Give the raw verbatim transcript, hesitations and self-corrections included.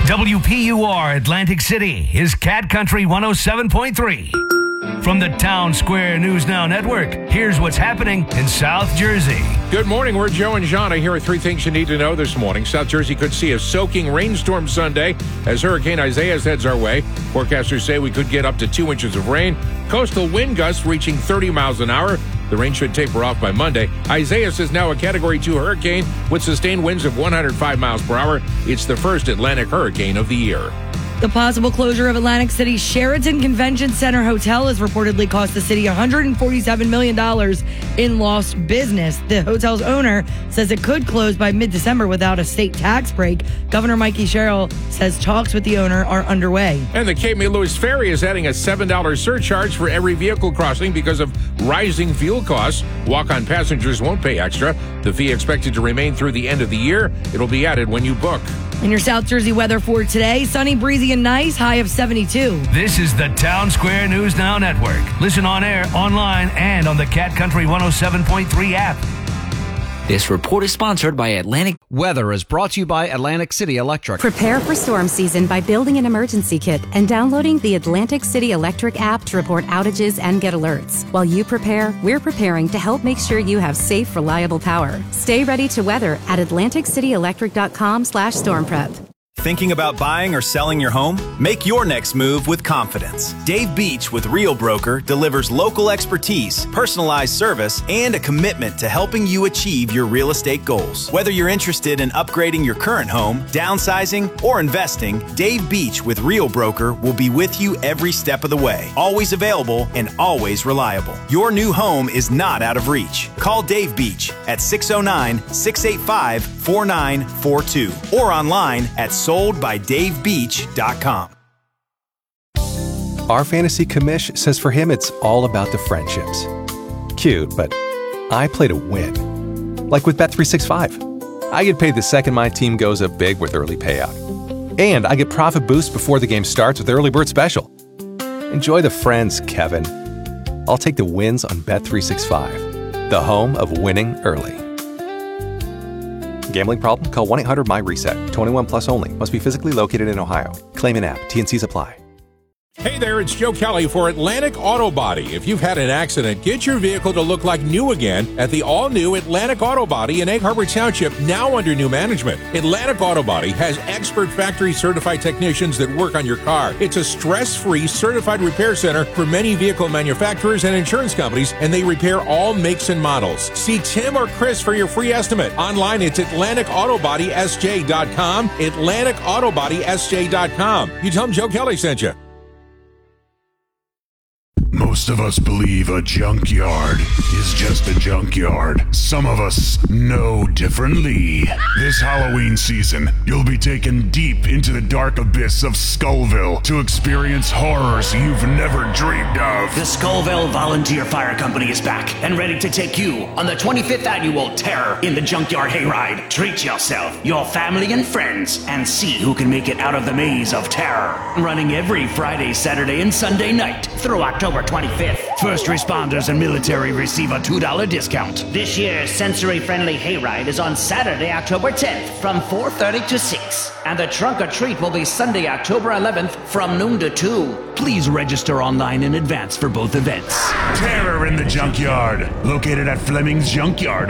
W P U R Atlantic City is Cat Country one oh seven point three. From the Town Square News Now Network, here's what's happening in South Jersey. Good morning. We're Joe and Jana. Here are three things you need to know this morning. South Jersey could see a soaking rainstorm Sunday as Hurricane Isaias heads our way. Forecasters say we could get up to two inches of rain. Coastal wind gusts reaching thirty miles an hour. The rain should taper off by Monday. Isaias is now a Category two hurricane with sustained winds of one hundred five miles per hour. It's the first Atlantic hurricane of the year. The possible closure of Atlantic City's Sheraton Convention Center Hotel has reportedly cost the city one hundred forty-seven million dollars in lost business. The hotel's owner says it could close by mid-December without a state tax break. Governor Mikey Sherrill says talks with the owner are underway. And the Cape May Lewis Ferry is adding a seven dollars surcharge for every vehicle crossing because of rising fuel costs. Walk-on passengers won't pay extra. The fee expected to remain through the end of the year. It'll be added when you book. In your South Jersey weather for today, sunny, breezy, and nice, high of seventy-two. This is the Town Square News Now Network. Listen on air, online, and on the Cat Country one oh seven point three app. This report is sponsored by Atlantic. Weather is brought to you by Atlantic City Electric. Prepare for storm season by building an emergency kit and downloading the Atlantic City Electric app to report outages and get alerts. While you prepare, we're preparing to help make sure you have safe, reliable power. Stay ready to weather at atlantic city electric dot com slash storm prep. Thinking about buying or selling your home? Make your next move with confidence. Dave Beach with Real Broker delivers local expertise, personalized service, and a commitment to helping you achieve your real estate goals. Whether you're interested in upgrading your current home, downsizing, or investing, Dave Beach with Real Broker will be with you every step of the way. Always available and always reliable. Your new home is not out of reach. Call Dave Beach at six oh nine, six eight five, four nine four two or online at sold by dave beach dot com. Our fantasy commish says for him it's all about the friendships. Cute, but I play to win. Like with Bet three sixty-five. I get paid the second my team goes up big with early payout. And I get profit boost before the game starts with Early Bird Special. Enjoy the friends, Kevin. I'll take the wins on Bet three sixty-five, the home of winning early. Gambling problem? Call one eight hundred M Y reset. twenty-one plus only. Must be physically located in Ohio. Claim in app. T and Cs apply. Hey there, it's Joe Kelly for Atlantic Auto Body. If you've had an accident, get your vehicle to look like new again at the all-new Atlantic Auto Body in Egg Harbor Township, now under new management. Atlantic Auto Body has expert factory-certified technicians that work on your car. It's a stress-free certified repair center for many vehicle manufacturers and insurance companies, and they repair all makes and models. See Tim or Chris for your free estimate. Online, it's atlantic auto body s j dot com, atlantic auto body s j dot com. You tell them Joe Kelly sent you. Most of us believe a junkyard is just a junkyard. Some of us know differently. This Halloween season, you'll be taken deep into the dark abyss of Skullville to experience horrors you've never dreamed of. The Skullville Volunteer Fire Company is back and ready to take you on the twenty-fifth annual Terror in the Junkyard Hayride. Treat yourself, your family, and friends, and see who can make it out of the maze of terror. Running every Friday, Saturday, and Sunday night through October twenty-fifth. First responders and military receive a two dollar discount. This year's sensory-friendly hayride is on Saturday, October tenth from four thirty to six. And the trunk or treat will be Sunday, October eleventh from noon to two. Please register online in advance for both events. Terror in the Junkyard, located at Fleming's Junkyard